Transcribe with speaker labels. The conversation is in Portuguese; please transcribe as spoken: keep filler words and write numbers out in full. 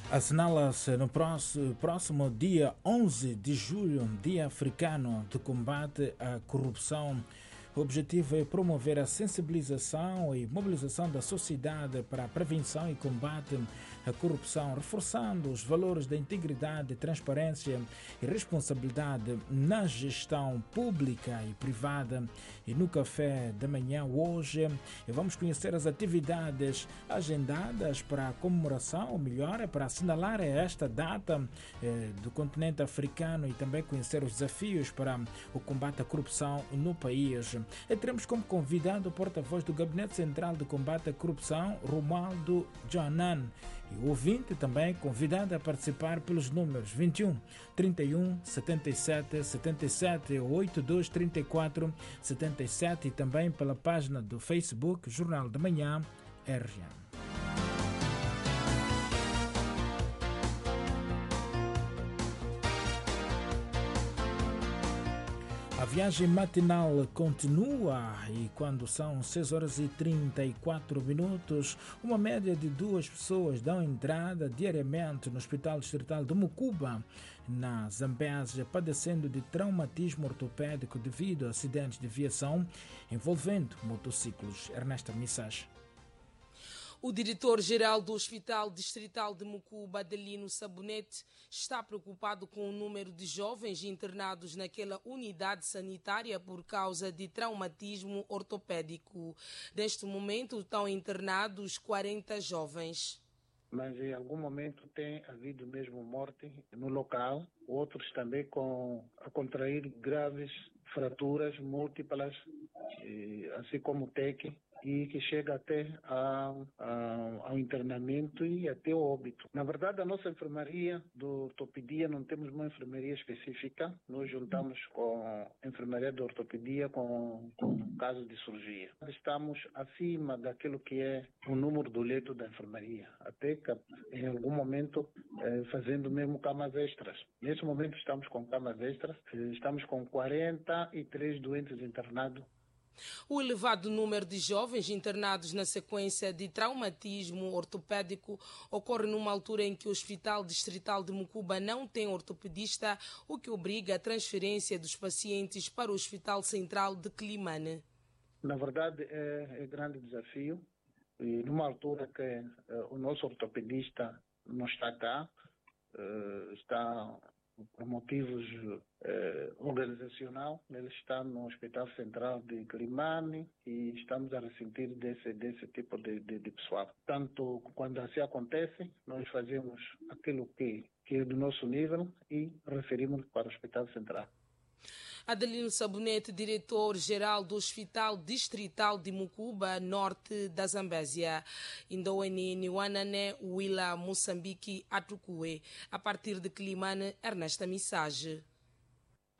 Speaker 1: Assinala-se no próximo, próximo dia onze de julho, Dia Africano de Combate à Corrupção. O objetivo é promover a sensibilização e mobilização da sociedade para a prevenção e combate à corrupção, reforçando os valores da integridade, transparência e responsabilidade na gestão pública e privada. E no café da manhã hoje vamos conhecer as atividades agendadas para a comemoração, ou melhor, para assinalar esta data eh, do continente africano e também conhecer os desafios para o combate à corrupção no país. E teremos como convidado o porta-voz do Gabinete Central de Combate à Corrupção, Romualdo Joanan, e o ouvinte também convidado a participar pelos números vinte e um, trinta e um, setenta e sete, setenta e sete, oitenta e dois, trinta e quatro, setenta e sete e também pela página do Facebook Jornal da Manhã R J. A viagem matinal continua e quando são seis horas e trinta e quatro minutos, uma média de duas pessoas dão entrada diariamente no Hospital Distrital de Mucuba, na Zambésia, padecendo de traumatismo ortopédico devido a acidentes de viação envolvendo motociclos. Ernesto Missage.
Speaker 2: O diretor-geral do Hospital Distrital de Mucuba, Adelino Sabonete, está preocupado com o número de jovens internados naquela unidade sanitária por causa de traumatismo ortopédico. Neste momento estão internados quarenta jovens.
Speaker 3: Mas em algum momento tem havido mesmo morte no local, outros também com, a contrair graves fraturas múltiplas, assim como T E C, e que chega até a, a, ao internamento e até o óbito. Na verdade, a nossa enfermaria do ortopedia, não temos uma enfermaria específica, nós juntamos com a enfermaria de ortopedia com, com casos de cirurgia. Estamos acima daquilo que é o número do leito da enfermaria, até que em algum momento eh, fazendo mesmo camas extras. Nesse momento estamos com camas extras, estamos com quarenta e três doentes internados.
Speaker 2: O elevado número de jovens internados na sequência de traumatismo ortopédico ocorre numa altura em que o Hospital Distrital de Mucuba não tem ortopedista, o que obriga a transferência dos pacientes para o Hospital Central de Climane.
Speaker 3: Na verdade, é, é grande desafio. E numa altura que é, o nosso ortopedista não está cá, é, está por motivos eh, organizacional, ele está no Hospital Central de Climane e estamos a ressentir desse, desse tipo de, de, de pessoal. Tanto quando assim acontece, nós fazemos aquilo que, que é do nosso nível e referimos para o Hospital Central.
Speaker 2: Adelino Sabonete, diretor-geral do Hospital Distrital de Mucuba, norte da Zambésia. Indoene Niwanane Wila Moçambique Atukue. A partir de Climane, Ernesta Missage.